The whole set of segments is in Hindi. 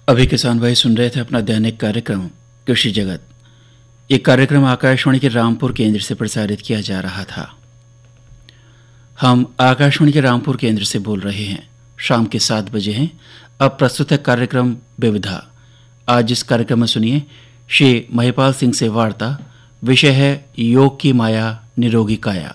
अभी किसान भाई सुन रहे थे अपना दैनिक कार्यक्रम कृषि जगत। ये कार्यक्रम आकाशवाणी के रामपुर केंद्र से प्रसारित किया जा रहा था। हम आकाशवाणी के रामपुर केंद्र से बोल रहे हैं। शाम के 7 बजे हैं। अब प्रस्तुत है कार्यक्रम विविधा। आज इस कार्यक्रम में सुनिए श्री महिपाल सिंह से वार्ता। विषय है योग की माया निरोगी काया।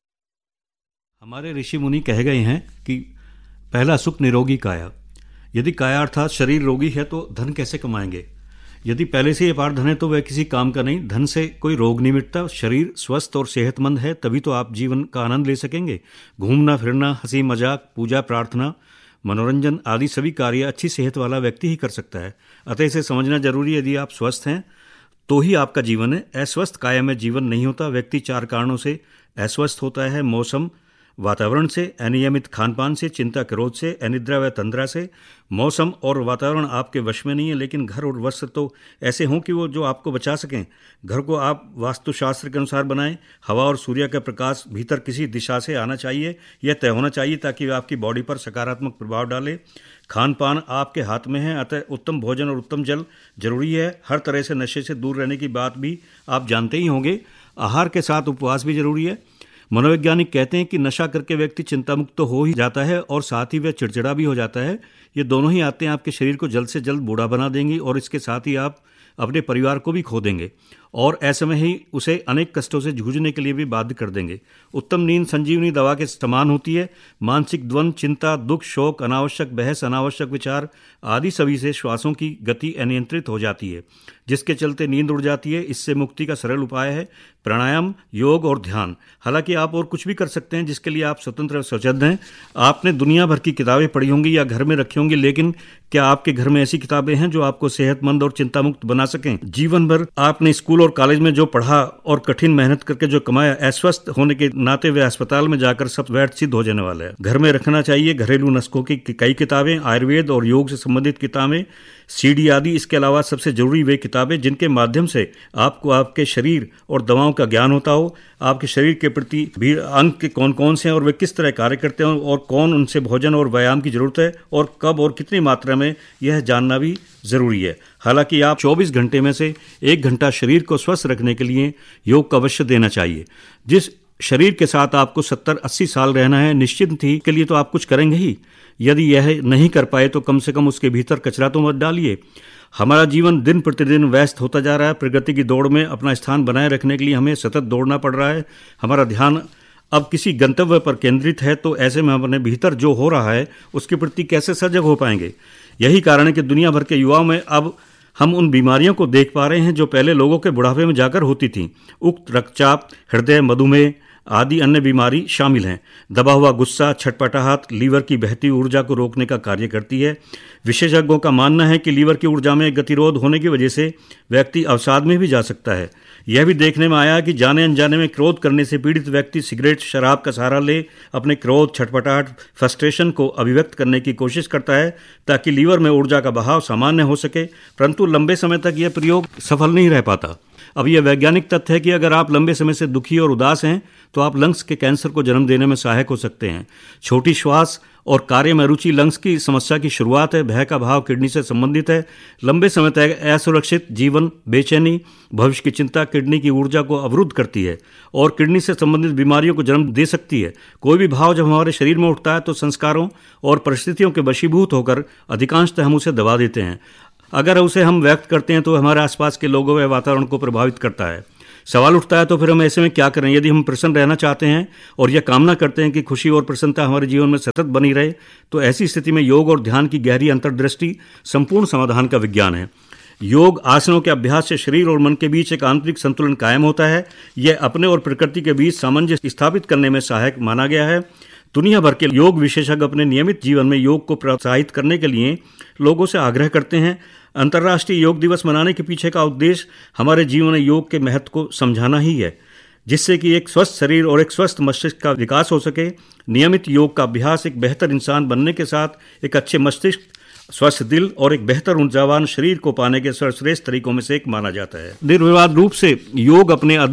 हमारे ऋषि मुनि कह गए हैं कि पहला सुख निरोगी काया। यदि काया अर्थात शरीर रोगी है तो धन कैसे कमाएंगे? यदि पहले से अपार धन है तो वह किसी काम का नहीं। धन से कोई रोग नहीं मिटता। शरीर स्वस्थ और सेहतमंद है तभी तो आप जीवन का आनंद ले सकेंगे। घूमना फिरना, हंसी मजाक, पूजा प्रार्थना, मनोरंजन आदि सभी कार्य अच्छी सेहत वाला व्यक्ति ही कर सकता है। अतः इसे समझना जरूरी है। यदि आप स्वस्थ हैं तो ही आपका जीवन है। अस्वस्थ काया में जीवन नहीं होता। व्यक्ति 4 कारणों से अस्वस्थ होता है: मौसम, वातावरण से, अनियमित खान पान से, चिंता क्रोध से, अनिद्रा व तंद्रा से। मौसम और वातावरण आपके वश में नहीं है, लेकिन घर और वस्त्र तो ऐसे हों कि वो जो आपको बचा सकें। घर को आप वास्तुशास्त्र के अनुसार बनाएं। हवा और सूर्य का प्रकाश भीतर किसी दिशा से आना चाहिए, यह तय होना चाहिए ताकि वह आपकी बॉडी पर सकारात्मक प्रभाव डाले। खान पान आपके हाथ में है, अतः उत्तम भोजन और उत्तम जल जरूरी है। हर तरह से नशे से दूर रहने की बात भी आप जानते ही होंगे। आहार के साथ उपवास भी जरूरी है। मनोवैज्ञानिक कहते हैं कि नशा करके व्यक्ति चिंता मुक्त तो हो ही जाता है और साथ ही वह चिड़चिड़ा भी हो जाता है। ये दोनों ही आते हैं आपके शरीर को जल्द से जल्द बूढ़ा बना देंगी और इसके साथ ही आप अपने परिवार को भी खो देंगे और ऐसे में ही उसे अनेक कष्टों से जूझने के लिए भी बाध्य कर देंगे। उत्तम नींद संजीवनी दवा के समान होती है। मानसिक द्वंद, चिंता, दुख, शोक, अनावश्यक बहस, अनावश्यक विचार आदि सभी से श्वासों की गति अनियंत्रित हो जाती है, जिसके चलते नींद उड़ जाती है। इससे मुक्ति का सरल उपाय है प्राणायाम, योग और ध्यान। हालांकि आप और कुछ भी कर सकते हैं जिसके लिए आप स्वतंत्र और स्वच्छंद हैं। आपने दुनिया भर की किताबें पढ़ी होंगी या घर में रखी होंगी, लेकिन क्या आपके घर में ऐसी किताबें हैं जो आपको सेहतमंद और चिंता मुक्त बना सकें? जीवन भर आपने स्कूल और कॉलेज में जो पढ़ा और कठिन मेहनत करके जो कमाया, अस्वस्थ होने के नाते वे अस्पताल में जाकर सब व्यर्थ सिद्ध हो जाने वाला है। घर में रखना चाहिए घरेलू नुस्खों की कई किताबें, आयुर्वेद और योग से संबंधित किताबें, सीडी आदि। इसके अलावा सबसे जरूरी वे किताबें जिनके माध्यम से आपको आपके शरीर और दवाओं का ज्ञान होता हो। आपके शरीर के प्रति भी अंग के कौन कौन से हैं और वे किस तरह कार्य करते हैं और कौन उनसे भोजन और व्यायाम की जरूरत है और कब और कितनी मात्रा में, यह जानना भी जरूरी है। हालांकि आप 24 घंटे में से 1 घंटा शरीर को स्वस्थ रखने के लिए योग का अवश्य देना चाहिए। जिस शरीर के साथ आपको 70-80 साल रहना है, निश्चित ही के लिए तो आप कुछ करेंगे ही। यदि यह नहीं कर पाए तो कम से कम उसके भीतर कचरा तो मत डालिए। हमारा जीवन दिन प्रतिदिन व्यस्त होता जा रहा है। प्रगति की दौड़ में अपना स्थान बनाए रखने के लिए हमें सतत दौड़ना पड़ रहा है। हमारा ध्यान अब किसी गंतव्य पर केंद्रित है, तो ऐसे में अपने भीतर जो हो रहा है उसके प्रति कैसे सजग हो पाएंगे? यही कारण है कि दुनिया भर के युवाओं में अब हम उन बीमारियों को देख पा रहे हैं जो पहले लोगों के बुढ़ापे में जाकर होती थीं। उक्त रक्तचाप, हृदय, मधुमेह आदि अन्य बीमारी शामिल हैं। दबा हुआ गुस्सा, छटपटाहट लीवर की बहती ऊर्जा को रोकने का कार्य करती है। विशेषज्ञों का मानना है कि लीवर की ऊर्जा में गतिरोध होने की वजह से व्यक्ति अवसाद में भी जा सकता है। यह भी देखने में आया कि जाने अनजाने में क्रोध करने से पीड़ित व्यक्ति सिगरेट, शराब का सहारा ले अपने क्रोध, छटपटाहट, फ्रस्ट्रेशन को अभिव्यक्त करने की कोशिश करता है ताकि लीवर में ऊर्जा का बहाव सामान्य हो सके, परंतु लंबे समय तक यह प्रयोग सफल नहीं रह पाता। अब यह वैज्ञानिक तथ्य है कि अगर आप लंबे समय से दुखी और उदास हैं तो आप लंग्स के कैंसर को जन्म देने में सहायक हो सकते हैं। छोटी श्वास और कार्य में रुचि लंग्स की समस्या की शुरुआत है। भय का भाव किडनी से संबंधित है। लंबे समय तक असुरक्षित जीवन, बेचैनी, भविष्य की चिंता किडनी की ऊर्जा को अवरुद्ध करती है और किडनी से संबंधित बीमारियों को जन्म दे सकती है। कोई भी भाव जब हमारे शरीर में उठता है तो संस्कारों और परिस्थितियों के वशीभूत होकर अधिकांशतः हम उसे दबा देते हैं। अगर उसे हम व्यक्त करते हैं तो हमारे आसपास के लोगों व वातावरण को प्रभावित करता है। सवाल उठता है तो फिर हम ऐसे में क्या करें? यदि हम प्रसन्न रहना चाहते हैं और यह कामना करते हैं कि खुशी और प्रसन्नता हमारे जीवन में सतत बनी रहे, तो ऐसी स्थिति में योग और ध्यान की गहरी अंतर्दृष्टि संपूर्ण समाधान का विज्ञान है। योग आसनों के अभ्यास से शरीर और मन के बीच एक आंतरिक संतुलन कायम होता है। यह अपने और प्रकृति के बीच सामंजस्य स्थापित करने में सहायक माना गया है। दुनिया भर के योग विशेषज्ञ अपने नियमित जीवन में योग को प्रोत्साहित करने के लिए लोगों से आग्रह करते हैं। अंतर्राष्ट्रीय योग दिवस मनाने के पीछे का उद्देश्य हमारे जीवन में योग के महत्व को समझाना ही है, जिससे कि एक स्वस्थ शरीर और एक स्वस्थ मस्तिष्क का विकास हो सके। नियमित योग का अभ्यास एक बेहतर इंसान बनने के साथ एक अच्छे मस्तिष्क, स्वस्थ दिल और एक बेहतर ऊर्जावान शरीर को पाने के सर्वश्रेष्ठ तरीकों में से एक माना जाता है। निर्विवाद रूप से योग अपने अद्भुत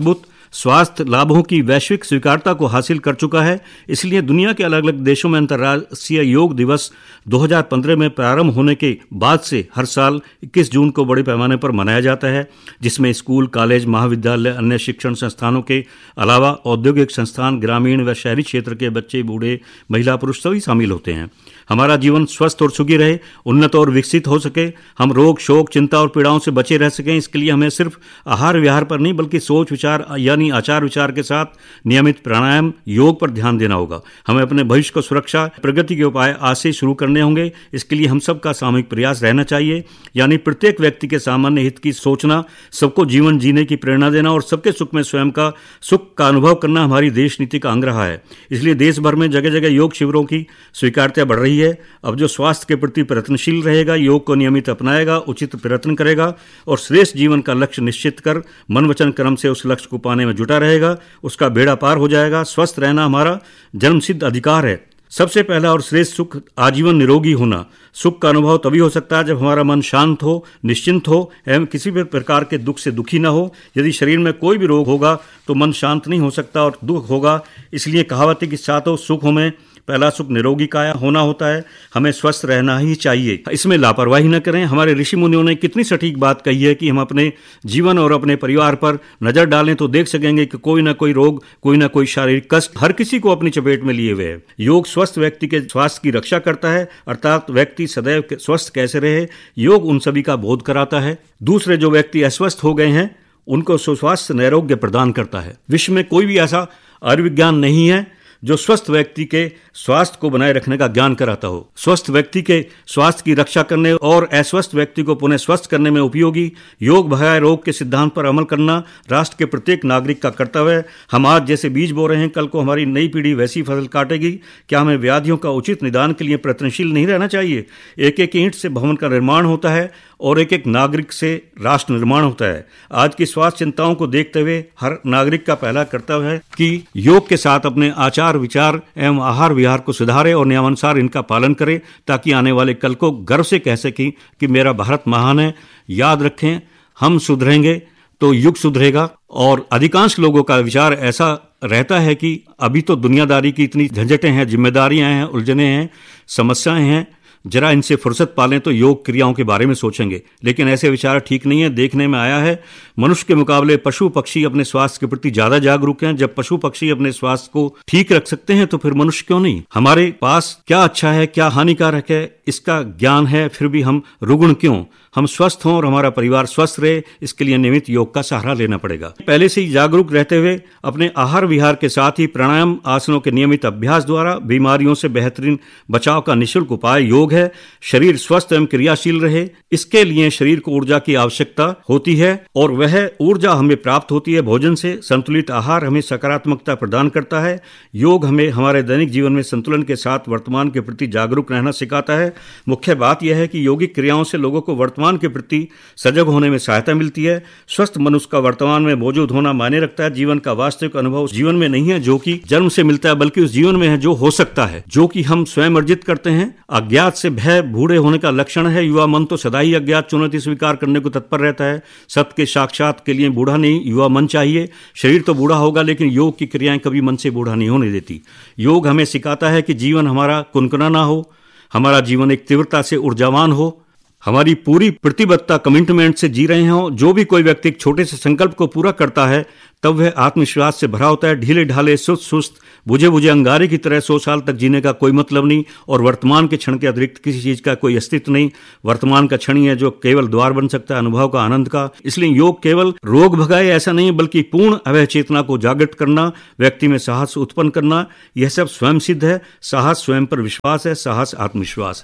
स्वास्थ्य लाभों की वैश्विक स्वीकारता को हासिल कर चुका है। इसलिए दुनिया के अलग अलग देशों में अंतर्राष्ट्रीय योग दिवस 2015 में प्रारंभ होने के बाद से हर साल 21 जून को बड़े पैमाने पर मनाया जाता है, जिसमें स्कूल, कॉलेज, महाविद्यालय, अन्य शिक्षण संस्थानों के अलावा औद्योगिक संस्थान, ग्रामीण व शहरी क्षेत्र के बच्चे, बूढ़े, महिला, पुरुष सभी शामिल होते हैं। हमारा जीवन स्वस्थ और सुखी रहे, उन्नत और विकसित हो सके, हम रोग, शोक, चिंता और पीड़ाओं से बचे रह सकें, इसके लिए हमें सिर्फ आहार विहार पर नहीं बल्कि सोच विचार यानी आचार विचार के साथ नियमित प्राणायाम, योग पर ध्यान देना होगा। हमें अपने भविष्य को सुरक्षा, प्रगति के उपाय आज से शुरू करने होंगे। इसके लिए हम सबका सामूहिक प्रयास रहना चाहिए, यानी प्रत्येक व्यक्ति के सामान्य हित की सोचना, सबको जीवन जीने की प्रेरणा देना और सबके सुख में स्वयं का सुख का अनुभव करना हमारी देश नीति का अंग रहा है। इसलिए देश भर में जगह जगह योग शिविरों की स्वीकार्यता बढ़ रही है। अब जो स्वास्थ्य के प्रति प्रयत्नशील रहेगा, योग को नियमित अपनाएगा, उचित प्रयत्न करेगा और श्रेष्ठ जीवन का लक्ष्य निश्चित कर मन वचन कर्म से उस लक्ष्य को पाने में जुटा रहेगा, उसका बेड़ा पार हो जाएगा। स्वस्थ रहना हमारा जन्मसिद्ध अधिकार है। सबसे पहला और श्रेष्ठ सुख आजीवन निरोगी होना। सुख का अनुभव तभी हो सकता है जब हमारा मन शांत हो, निश्चिंत हो एवं किसी भी प्रकार के दुख से दुखी न हो। यदि शरीर में कोई भी रोग होगा तो मन शांत नहीं हो सकता और दुख होगा। इसलिए कहावत है कि सातों सुखों में पहला सुख निरोगी काया होना होता है। हमें स्वस्थ रहना ही चाहिए, इसमें लापरवाही न करें। हमारे ऋषि मुनियों ने कितनी सटीक बात कही है कि हम अपने जीवन और अपने परिवार पर नजर डालें तो देख सकेंगे कि कोई ना कोई रोग, कोई ना कोई शारीरिक कष्ट हर किसी को अपनी चपेट में लिए हुए है। योग स्वस्थ व्यक्ति के स्वास्थ्य की रक्षा करता है, अर्थात व्यक्ति सदैव स्वस्थ कैसे रहे, योग उन सभी का बोध कराता है। दूसरे जो व्यक्ति अस्वस्थ हो गए हैं उनको सुस्वास्थ्य नैरोग्य प्रदान करता है। विश्व में कोई भी ऐसा आयुर्विज्ञान नहीं है जो स्वस्थ व्यक्ति के स्वास्थ्य को बनाए रखने का ज्ञान कराता हो। स्वस्थ व्यक्ति के स्वास्थ्य की रक्षा करने और अस्वस्थ व्यक्ति को पुनः स्वस्थ करने में उपयोगी योग भगाए रोग के सिद्धांत पर अमल करना राष्ट्र के प्रत्येक नागरिक का कर्तव्य है। हम आज जैसे बीज बो रहे हैं, कल को हमारी नई पीढ़ी वैसी फसल काटेगी। क्या हमें व्याधियों का उचित निदान के लिए प्रयत्नशील नहीं रहना चाहिए? एक एक ईंट से भवन का निर्माण होता है और एक एक नागरिक से राष्ट्र निर्माण होता है। आज की स्वास्थ्य चिंताओं को देखते हुए हर नागरिक का पहला कर्तव्य है कि योग के साथ अपने आचार विचार एवं आहार विहार को सुधारे और नियमानुसार इनका पालन करे, ताकि आने वाले कल को गर्व से कह सकें कि मेरा भारत महान है। याद रखें, हम सुधरेंगे तो युग सुधरेगा। और अधिकांश लोगों का विचार ऐसा रहता है कि अभी तो दुनियादारी की इतनी झंझटें हैं, जिम्मेदारियां हैं, उलझने हैं, समस्याएं हैं, जरा इनसे फुर्सत पालें तो योग क्रियाओं के बारे में सोचेंगे। लेकिन ऐसे विचार ठीक नहीं है। देखने में आया है मनुष्य के मुकाबले पशु पक्षी अपने स्वास्थ्य के प्रति ज्यादा जागरूक हैं। जब पशु पक्षी अपने स्वास्थ्य को ठीक रख सकते हैं तो फिर मनुष्य क्यों नहीं? हमारे पास क्या अच्छा है, क्या हानिकारक है, इसका ज्ञान है, फिर भी हम रुग्ण क्यों? हम स्वस्थ हों और हमारा परिवार स्वस्थ रहे, इसके लिए नियमित योग का सहारा लेना पड़ेगा। पहले से ही जागरूक रहते हुए अपने आहार विहार के साथ ही प्राणायाम आसनों के नियमित अभ्यास द्वारा बीमारियों से बेहतरीन बचाव का निःशुल्क उपाय योग है। शरीर स्वस्थ एवं क्रियाशील रहे, इसके लिए शरीर को ऊर्जा की आवश्यकता होती है और वह ऊर्जा हमें प्राप्त होती है भोजन से। संतुलित आहार हमें सकारात्मकता प्रदान करता है। योग हमें हमारे दैनिक जीवन में संतुलन के साथ वर्तमान के प्रति जागरूक रहना सिखाता है। मुख्य बात यह है कि योगिक क्रियाओं से लोगों को वर्तमान के प्रति सजग होने में सहायता मिलती है। स्वस्थ मनुष्य का वर्तमान में मौजूद होना मायने रखता है। जीवन का वास्तविक अनुभव उस जीवन में नहीं है जो कि जन्म से मिलता है, बल्कि उस जीवन में है जो हो सकता है, जो कि हम स्वयं अर्जित करते हैं। अज्ञात से भय बूढ़े होने का लक्षण है। युवा मन तो सदा ही अज्ञात चुनौती स्वीकार करने को तत्पर रहता है। सत्य के साक्षात के लिए बूढ़ा नहीं, युवा मन चाहिए। शरीर तो बूढ़ा होगा लेकिन योग की क्रियाएं कभी मन से बूढ़ा नहीं होने देती। योग हमें सिखाता है कि जीवन हमारा कुनकुना ना हो, हमारा जीवन एक तीव्रता से ऊर्जावान हो, हमारी पूरी प्रतिबद्धता कमिटमेंट से जी रहे हों। जो भी कोई व्यक्ति एक छोटे से संकल्प को पूरा करता है तब वह आत्मविश्वास से भरा होता है। ढीले ढाले सुस्त बुझे बुझे अंगारे की तरह 100 साल तक जीने का कोई मतलब नहीं और वर्तमान के क्षण के अतिरिक्त किसी चीज का कोई अस्तित्व नहीं। वर्तमान का क्षण ही है जो केवल द्वार बन सकता है अनुभव का, आनंद का। इसलिए योग केवल रोग भगाए ऐसा नहीं, बल्कि पूर्ण अवय चेतना को जागृत करना, व्यक्ति में साहस उत्पन्न करना, यह सब स्वयं सिद्ध है। साहस स्वयं पर विश्वास है, साहस आत्मविश्वास है।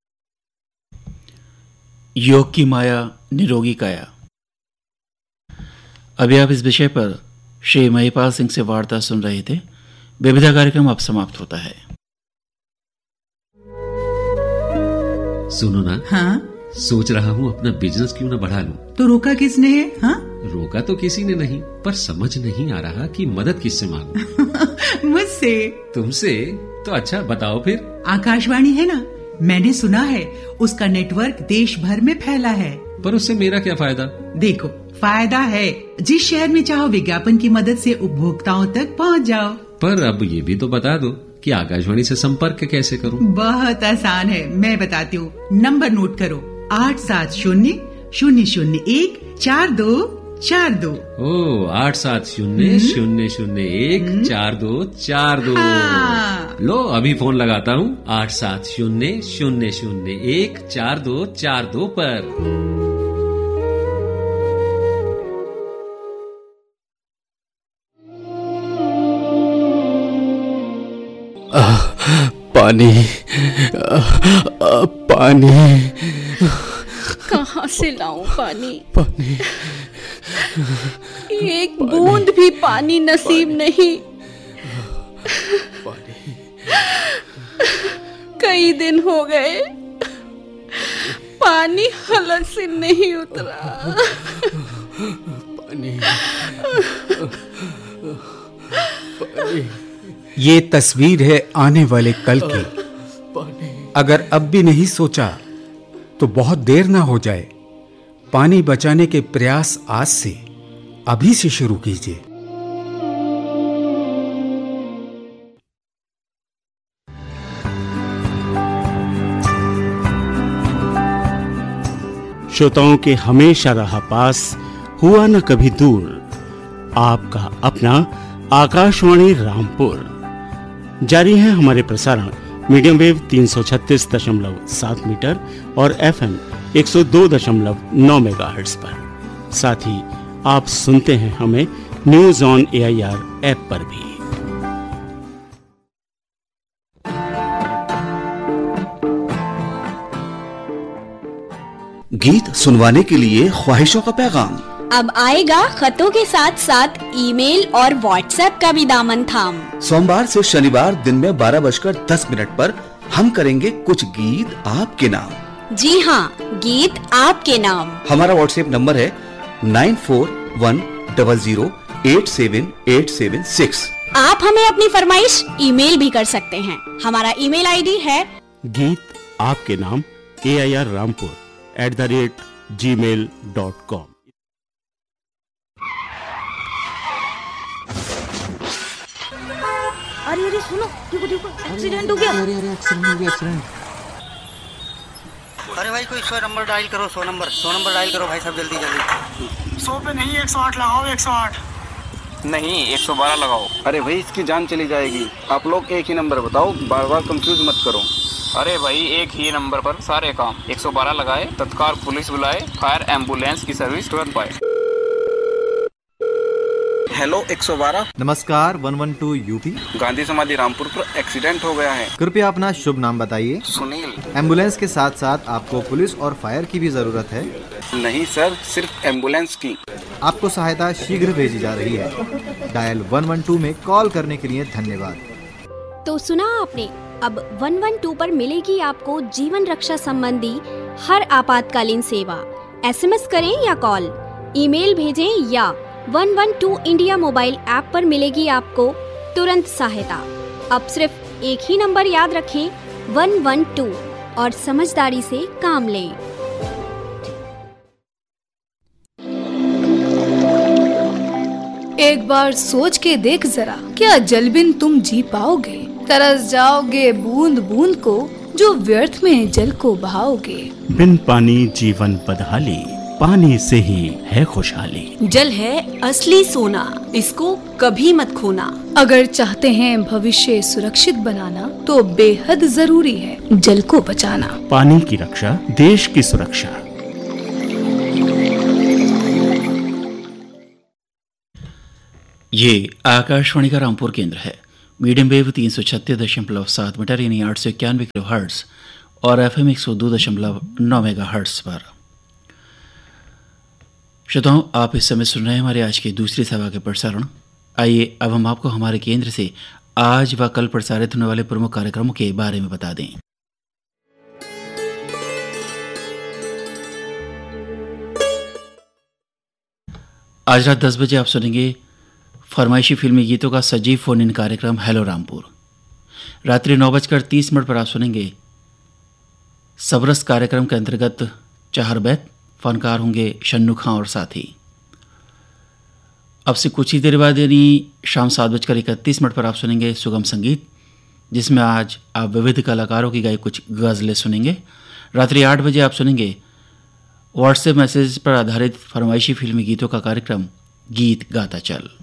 योग की माया निरोगी काया। अभी आप इस विषय पर श्री महिपाल सिंह से वार्ता सुन रहे थे। विविधा कार्यक्रम अब समाप्त होता है। सुनो ना। हाँ? सोच रहा हूँ अपना बिजनेस क्यों ना बढ़ा लूं। तो रोका किसने है? हाँ? रोका तो किसी ने नहीं, पर समझ नहीं आ रहा कि मदद किससे मांगूं। मुझसे। तुमसे? तो अच्छा बताओ फिर। आकाशवाणी है ना, मैंने सुना है उसका नेटवर्क देश भर में फैला है। पर उससे मेरा क्या फायदा? देखो, फायदा है। जिस शहर में चाहो विज्ञापन की मदद से उपभोक्ताओं तक पहुंच जाओ। पर अब ये भी तो बता दो कि आकाशवाणी से संपर्क कैसे करूं? बहुत आसान है, मैं बताती हूँ। नंबर नोट करो, 870-001-4242। ओ 870-001-4242। हाँ। लो अभी फोन लगाता हूँ 870-001-4242 पर। पानी पानी कहाँ से लाऊं पानी? पानी एक बूंद भी पानी नसीब नहीं। पानी कई दिन हो गए, पानी हलक से नहीं उतरा। पानी पानी। ये तस्वीर है आने वाले कल की। अगर अब भी नहीं सोचा तो बहुत देर ना हो जाए। पानी बचाने के प्रयास आज से, अभी से शुरू कीजिए। श्रोताओं के हमेशा रहा पास, हुआ न कभी दूर। आपका अपना आकाशवाणी रामपुर। जारी है हमारे प्रसारण मीडियम वेव 336.7 मीटर और FM 102.9 मेगाहर्ट्ज पर। साथ ही आप सुनते हैं हमें न्यूज ऑन AIR ऐप पर भी। गीत सुनवाने के लिए ख्वाहिशों का पैगाम। अब आएगा खतों के साथ साथ ईमेल और व्हाट्सएप का भी दामन थाम। सोमवार से शनिवार दिन में 12:10 पर हम करेंगे कुछ गीत आपके नाम। जी हाँ, गीत आपके नाम। हमारा व्हाट्सएप नंबर है 9410087876। आप हमें अपनी फरमाइश ईमेल भी कर सकते हैं। हमारा ईमेल आईडी है गीत आपके नाम AIRrampur@gmail.com। अरे अरे सुनो, देखो देखो, एक्सीडेंट हो गया। अरे भाई कोई 100 नंबर डायल करो, 100 नंबर डायल करो भाई साहब, जल्दी जल्दी। 100 पे नहीं 108 लगाओ, 108 नहीं 112 लगाओ। अरे भाई इसकी जान चली जाएगी। आप लोग एक ही नंबर बताओ, बार बार कंफ्यूज मत करो। अरे भाई एक ही नंबर पर सारे काम। 112 लगाए, तत्काल पुलिस बुलाए, फायर एम्बुलेंस की सर्विस तुरंत पाए। हेलो 112। नमस्कार 112 यूपी। गांधी समाधि रामपुर पर एक्सीडेंट हो गया है। कृपया अपना शुभ नाम बताइए। सुनील। एम्बुलेंस के साथ साथ आपको पुलिस और फायर की भी जरूरत है? नहीं सर, सिर्फ एम्बुलेंस की। आपको सहायता शीघ्र भेजी जा रही है। डायल 112 में कॉल करने के लिए धन्यवाद। तो सुना आपने, अब 112 पर मिलेगी आपको जीवन रक्षा संबंधी हर आपातकालीन सेवा। SMS करें या कॉल, ईमेल भेजें या 112 इंडिया मोबाइल ऐप पर मिलेगी आपको तुरंत सहायता। अब सिर्फ एक ही नंबर याद रखें, 112, और समझदारी से काम लें। एक बार सोच के देख जरा, क्या जल बिन तुम जी पाओगे? तरस जाओगे बूंद बूंद को, जो व्यर्थ में जल को बहाओगे। बिन पानी जीवन बदहाली, पानी से ही है खुशहाली। जल है असली सोना, इसको कभी मत खोना। अगर चाहते हैं भविष्य सुरक्षित बनाना, तो बेहद जरूरी है जल को बचाना। पानी की रक्षा, देश की सुरक्षा। ये आकाशवाणी का रामपुर केंद्र है। मीडियम वेव 336.7 मीटर यानी 891 किलोहर्ट्ज और FM 102.9 मेगाहर्ट्ज पर। श्रोताओं, आप इस समय सुन रहे हैं हमारे आज की दूसरी सभा के प्रसारण। आइए अब हम आपको हमारे केंद्र से आज व कल प्रसारित होने वाले प्रमुख कार्यक्रमों के बारे में बता दें। आज रात 10 बजे आप सुनेंगे फरमाइशी फिल्मी गीतों का सजीव फोन इन कार्यक्रम हेलो रामपुर। रात्रि 9:30 पर आप सुनेंगे सबरस कार्यक्रम के अंतर्गत चाहर बैत। फनकार होंगे शन्नू खां और साथी। अब से कुछ ही देर बाद यानी शाम 7:31 पर आप सुनेंगे सुगम संगीत, जिसमें आज आप विविध कलाकारों की गाई कुछ गज़लें सुनेंगे। रात्रि 8 बजे आप सुनेंगे व्हाट्सएप मैसेज पर आधारित फरमाइशी फिल्मी गीतों का कार्यक्रम गीत गाता चल।